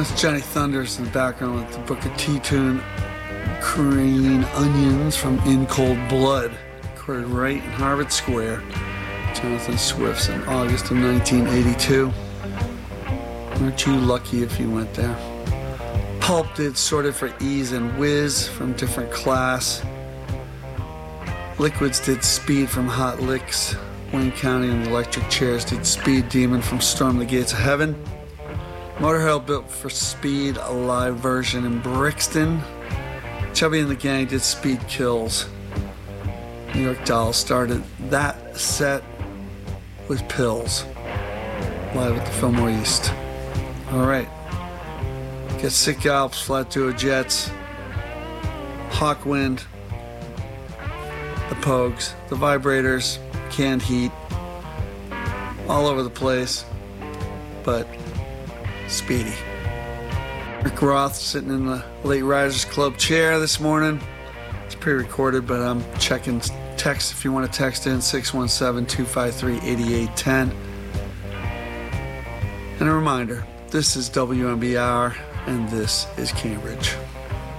That's Johnny Thunders in the background with the Booker T tune, Green Onions from In Cold Blood, recorded right in Harvard Square. Jonathan Swift's in August of 1982. Aren't you lucky if you went there? Pulp did Sorted for Ease and Whiz from Different Class. Liquids did Speed from Hot Licks. Wayne County and the Electric Chairs did Speed Demon from Storm the Gates of Heaven. Motorhead built for Speed a live version in Brixton. Chubby and the Gang did Speed Kills. New York Dolls started that set with Pills, live at the Fillmore East. All right. Get Sick Alps, Flat Duo Jets, Hawkwind, the Pogues, the Vibrators, Canned Heat, all over the place, but Speedy. Rick Roth sitting in the Late Risers Club chair this morning. It's pre-recorded, but I'm checking text if you want to text in 617-253-8810. And a reminder, this is WMBR and this is Cambridge.